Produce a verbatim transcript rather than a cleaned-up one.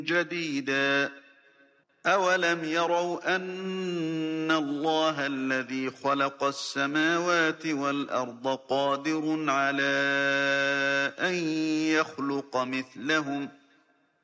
جديدا. أولم يروا أن الله الذي خلق السماوات والأرض قادر على أن يخلق مثلهم